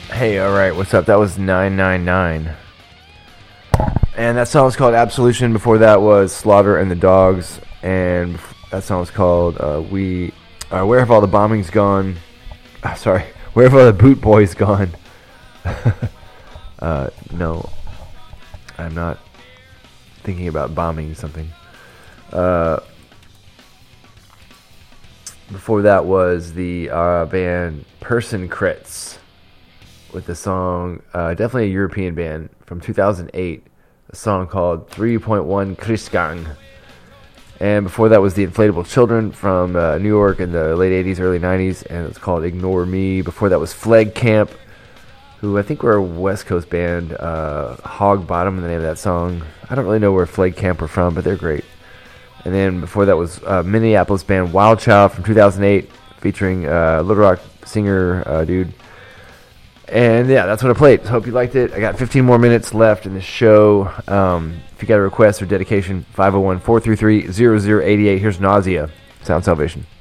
Hey, alright, what's up? That was 999. And that song was called Absolution. Before that was Slaughter and the Dogs. And that song was called Where Have All the Bombings Gone? Sorry, Where Have All the Boot Boys Gone? No, I'm not thinking about bombing something. Before that was the band Person Crits with the song, definitely a European band from 2008, a song called 3.1 Krigsgang. And before that was the Inflatable Children from New York in the late 80s, early 90s, and it's called Ignore Me. Before that was Flag Camp, who I think were a West Coast band, Hog Bottom, the name of that song. I don't really know where Flag Camp were from, but they're great. And then before that was Minneapolis band Wild Child from 2008, featuring Little Rock singer dude. And yeah, that's what I played. So hope you liked it. I got 15 more minutes left in the show. If you got a request or dedication, 501-433-0088. Here's Nausea, Sound Salvation.